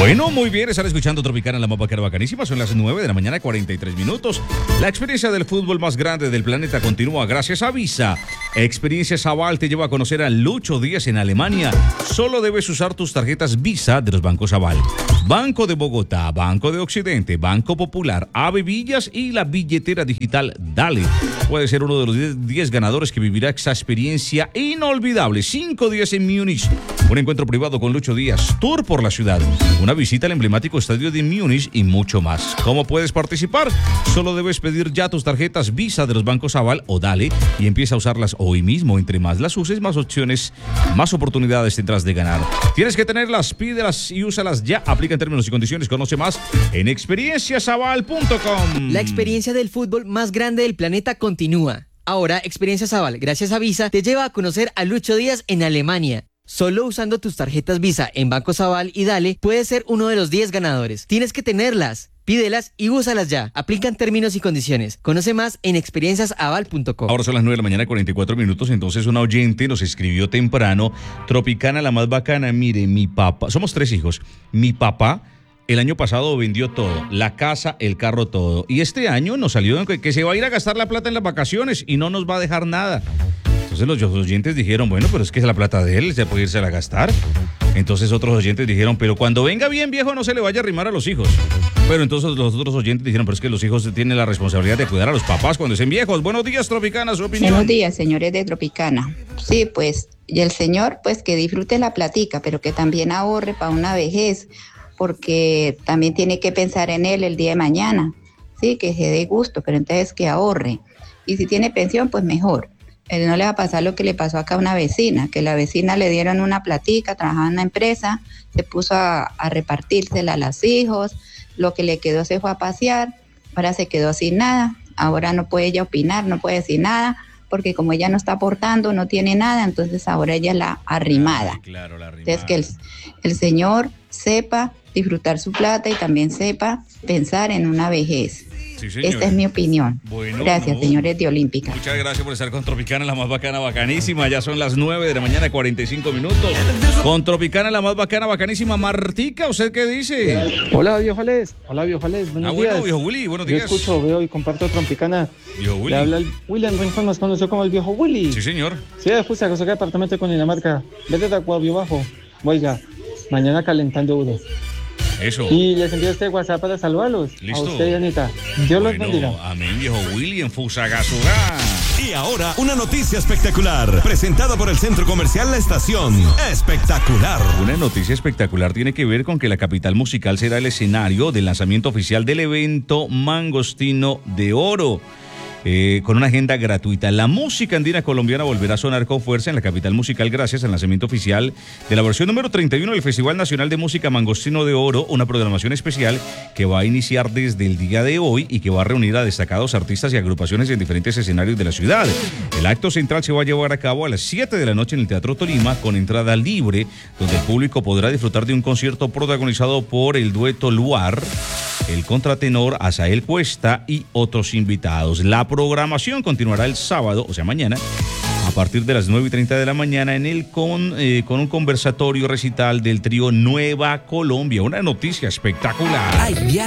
Bueno, muy bien, están escuchando Tropicana, la más bacana, bacanísima. Son las 9 de la mañana, 43 minutos. La experiencia del fútbol más grande del planeta continúa gracias a Visa. Experiencias Aval te lleva a conocer a Lucho Díaz en Alemania. Solo debes usar tus tarjetas Visa de los bancos Aval. Banco de Bogotá, Banco de Occidente, Banco Popular, Ave Villas y la billetera digital Dale. Puede ser uno de los 10 ganadores que vivirá esta experiencia inolvidable. 5 días en Múnich, un encuentro privado con Lucho Díaz, tour por la ciudad, una visita al emblemático estadio de Múnich y mucho más. ¿Cómo puedes participar? Solo debes pedir ya tus tarjetas Visa de los bancos Aval o Dale y empieza a usarlas hoy mismo. Entre más las uses, más opciones, más oportunidades tendrás de ganar. Tienes que tenerlas, pídelas y úsalas ya. Aplica en términos y condiciones. Conoce más en experienciasaval.com. La experiencia del fútbol más grande del planeta continúa. Ahora, Experiencias Aval, gracias a Visa, te lleva a conocer a Lucho Díaz en Alemania. Solo usando tus tarjetas Visa en Bancos Aval y Dale, puedes ser uno de los 10 ganadores. Tienes que tenerlas, pídelas y úsalas ya. Aplican términos y condiciones. Conoce más en experienciasaval.com. Ahora son las 9 de la mañana, 44 minutos. Entonces una oyente nos escribió temprano: Tropicana, la más bacana. Mire, mi papá, somos 3 hijos. Mi papá el año pasado vendió todo, la casa, el carro, todo. Y este año nos salió que se va a ir a gastar la plata en las vacaciones y no nos va a dejar nada. Entonces los oyentes dijeron, bueno, pero es que es la plata de él, se puede irse a gastar. Entonces otros oyentes dijeron, pero cuando venga bien viejo no se le vaya a arrimar a los hijos. Pero entonces los otros oyentes dijeron, pero es que los hijos tienen la responsabilidad de cuidar a los papás cuando estén viejos. Buenos días, Tropicana, su opinión. Buenos días, señores de Tropicana. Sí, pues, y el señor, pues que disfrute la platica, pero que también ahorre para una vejez, porque también tiene que pensar en él el día de mañana. Sí, que se dé gusto, pero entonces que ahorre. Y si tiene pensión, pues mejor. No le va a pasar lo que le pasó acá a una vecina, que la vecina le dieron una platica, trabajaba en una empresa, se puso a repartírsela a los hijos, lo que le quedó se fue a pasear, ahora se quedó sin nada, ahora no puede ella opinar, no puede decir nada, porque como ella no está aportando, no tiene nada, entonces ahora ella es la arrimada. Claro, la arrimada. Entonces que el señor sepa disfrutar su plata y también sepa pensar en una vejez. Sí, esta es mi opinión. Bueno, gracias, señores de Olímpica. Muchas gracias por estar con Tropicana, la más bacana, bacanísima. Ya son las 9 de la mañana, 45 minutos. Con Tropicana, la más bacana, bacanísima. Martica, ¿usted qué dice? Hola, viejales. Hola, viejales. Buenos días. Bueno, viejo Willy, buenos días. Yo escucho, veo y comparto Tropicana. Viejo Willy. Le habla el William Rincón, más conocido como el viejo Willy. Sí, señor. Sí, de Fusa, que apartamento con Dinamarca. Vete de Acuabio Bajo. Oiga, mañana calentando duro. Eso. Y les envío este WhatsApp para saludarlos. Listo. A usted y Anita. Dios los bendiga. Amén, viejo Willy en Fusagasugá. Y ahora, una noticia espectacular, presentada por el Centro Comercial La Estación. Espectacular. Una noticia espectacular tiene que ver con que la capital musical será el escenario del lanzamiento oficial del evento Mangostino de Oro. Con una agenda gratuita. La música andina colombiana volverá a sonar con fuerza en la capital musical gracias al lanzamiento oficial de la versión número 31 del Festival Nacional de Música Mangostino de Oro, una programación especial que va a iniciar desde el día de hoy y que va a reunir a destacados artistas y agrupaciones en diferentes escenarios de la ciudad. El acto central se va a llevar a cabo a las 7 de la noche en el Teatro Tolima con entrada libre, donde el público podrá disfrutar de un concierto protagonizado por el dueto Luar, el contratenor Asael Cuesta y otros invitados. La programación continuará el sábado, o sea mañana, a partir de las 9:30 de la mañana con un conversatorio recital del trío Nueva Colombia. Una noticia espectacular.